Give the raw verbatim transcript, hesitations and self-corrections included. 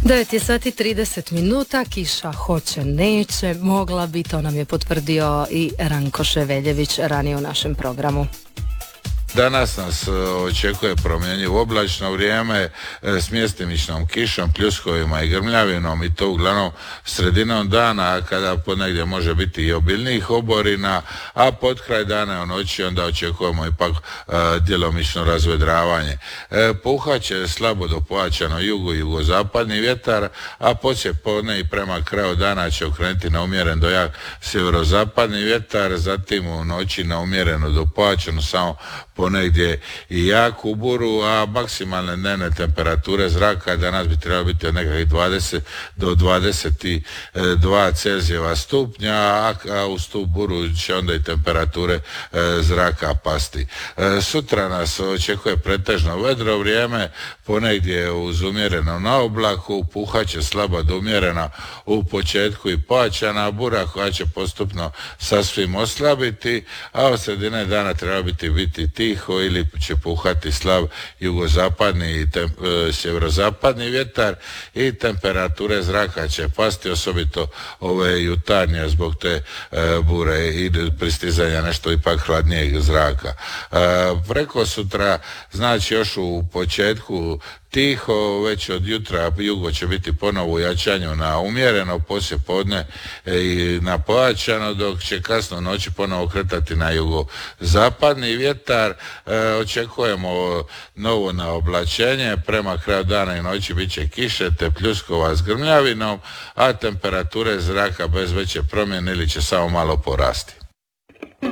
devet je sati trideset minuta, kiša hoće, neće, mogla bi, to nam je potvrdio i Ranko Ševeljević ranije u našem programu. Danas nas očekuje promjenjivo oblačno vrijeme s mjestimičnom kišom, pljuskovima i grmljavinom i to uglavnom sredinom dana kada ponegdje može biti i obilnijih oborina, a pod kraj dana u noći onda očekujemo ipak e, djelomično razvedravanje. E, puhat će slabo do pojačano jugo i jugozapadni vjetar, a poslije podne i prema kraju dana će okrenuti na umjeren do jak sjeverozapadni vjetar, zatim u noći na umjereno do pojačano samo ponegdje i jaku buru, a maksimalne dnevne temperature zraka danas bi trebalo biti od nekakvih dvadeset do dvadeset dva Celzijeva stupnja, a uz tu buru će onda i temperature zraka pasti. Sutra nas očekuje pretežno vedro vrijeme, ponegdje uz umjereno na oblaku, puhat će slaba do umjerena u početku i pojačana bura koja će postupno sasvim oslabiti, a od sredine dana treba biti biti tiho ili će puhati slab jugozapadni i tem, e, sjeverozapadni vjetar i temperature zraka će pasti, osobito ove jutarnje zbog te e, bure i pristizanja nešto ipak hladnijeg zraka. E, preko sutra, znači još u početku tiho, već od jutra jugo će biti ponovo u jačanju na umjereno, poslije podne i na pojačano, dok će kasno noći ponovo kretati na jugozapadni vjetar. E, očekujemo novo naoblačenje, prema kraju dana i noći bit će kiše te pljuskova s grmljavinom, a temperature zraka bez veće promjene ili će samo malo porasti.